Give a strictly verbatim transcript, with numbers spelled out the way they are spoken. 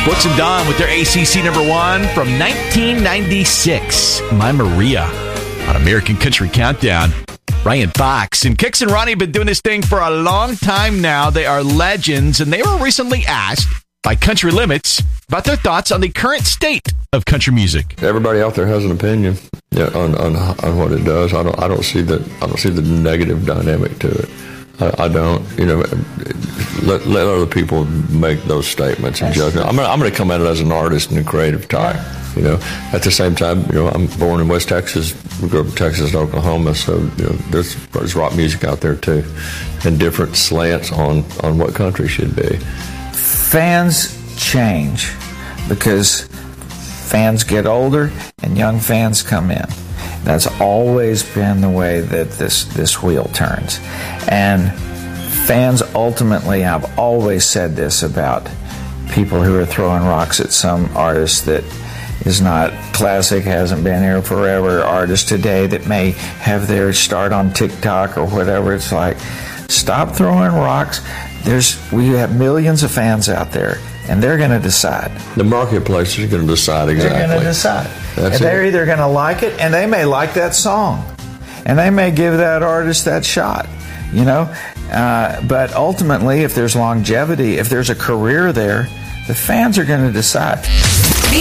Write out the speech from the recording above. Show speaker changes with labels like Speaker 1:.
Speaker 1: Brooks and Dunn with their A C C number one from nineteen ninety-six, My Maria, on American Country Countdown. Ryan Fox and Kix and Ronnie have been doing this thing for a long time now. They are legends, and they were recently asked by Country Limits about their thoughts on the current state of country music.
Speaker 2: Everybody out there has an opinion yeah, on, on on what it does. I don't I don't see the I don't see the negative dynamic to it. I, I don't. You know, let let other people make those statements and judgment. I'm gonna, I'm going to come at it as an artist and a creative type. You know, at the same time, you know, I'm born in West Texas. We grew up in Texas and Oklahoma, so you know, there's there's rock music out there too, and different slants on on what country should be.
Speaker 3: Fans change because fans get older and young fans come in. That's always been the way that this, this wheel turns. And fans ultimately have always said this about people who are throwing rocks at some artist that is not classic, hasn't been here forever, artists today that may have their start on TikTok or whatever. It's like, stop throwing rocks. There's we have millions of fans out there, and they're going to decide.
Speaker 2: The marketplace is going to decide exactly.
Speaker 3: They're going to decide.
Speaker 2: That's
Speaker 3: and they're
Speaker 2: it.
Speaker 3: either going to like it, and they may like that song, and they may give that artist that shot, you know. Uh, but ultimately, if there's longevity, if there's a career there, the fans are going to decide.